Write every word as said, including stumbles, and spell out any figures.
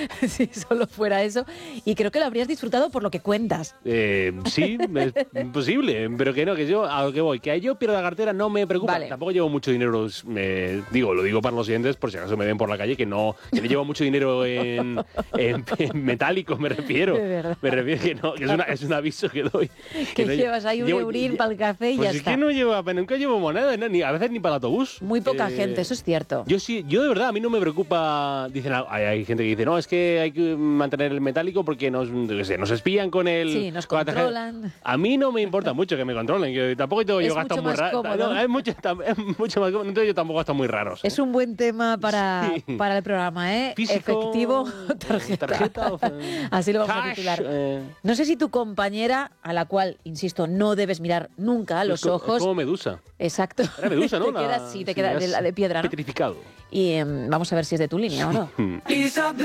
si solo fuera eso. Y creo que lo habrías disfrutado por lo que cuentas. Eh, sí, es posible, pero que no, que yo a lo que voy, que a yo pierdo la cartera no me preocupa. Vale. Tampoco llevo mucho dinero, eh, digo, lo digo para los oyentes por si acaso me ven por la calle, que no, que no llevo mucho dinero en, en, en metálico, me refiero. De verdad. Me refiero que no, que es, una, es un aviso que doy. Que, que no llevas ahí un llevo- eurín para el café y Pues ya es está. que no llevo, nunca llevo moneda, no, ni, a veces ni para el autobús. Muy poca Eh, gente, eso es cierto. Yo sí, yo de verdad, a mí no me preocupa. Dicen, hay, hay gente que dice, no, es que hay que mantener el metálico porque nos, yo qué sé, nos espían con el. Sí, nos con la tarjeta. controlan. A mí no me importa mucho que me controlen, que tampoco tengo Es yo gastos mucho muy más raros. cómodo. No, es mucho, tam- es mucho más cómodo, entonces yo tampoco gasto muy raros. ¿eh? Es un buen tema para, Sí. para el programa, ¿eh? Físico, Efectivo, tarjeta. tarjeta o- Así lo vamos a Cash, titular. eh. No sé si tu compañera, a la cual, insisto, no debes mirar nunca a los Es co- ojos. Es como Medusa. Exacto. Era Medusa, ¿no? Te La- quedas, sí, te sí, queda es de, la de piedra, ¿no? Petrificado. Y em, vamos a ver si es de tu línea o no.